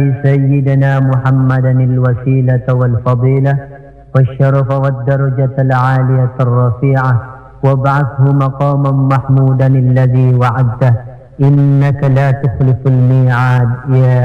سيدنا محمدا الوسيلة والفضيلة والشرف والدرجة العالية الرفيعة وابعثه مقاما محمودا الذي وعدته إنك لا تخلف الميعاد يا